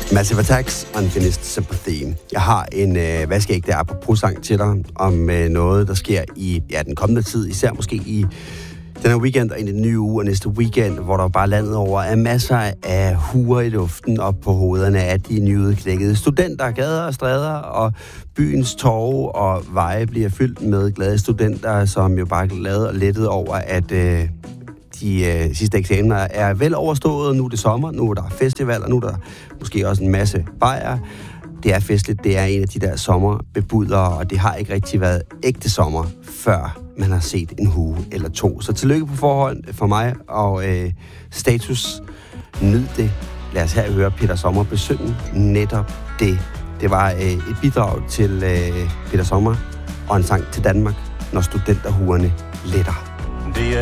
Massive Attacks, Unfinished Sympathy. Jeg har en vaskæg der apropos sang til dig om noget, der sker i den kommende tid, især måske i den her weekend og i den nye uge og næste weekend, hvor der bare landet over er masser af huer i luften op på hovederne af de nyudklækkede studenter, gader og stræder, og byens torve og veje bliver fyldt med glade studenter, som jo bare er glade og lettet over, at de sidste eksamener er vel overstået. Nu er det sommer, nu er der festival, og nu er der måske også en masse bajer. Det er festligt, det er en af de der sommerbebudere, og det har ikke rigtig været ægte sommer, før man har set en hue eller to. Så tillykke på forhånd for mig, og status, nyd det. Lad os her høre Peter Sommer besynge netop det. Det var et bidrag til Peter Sommer og en sang til Danmark, når studenterhuerne letter.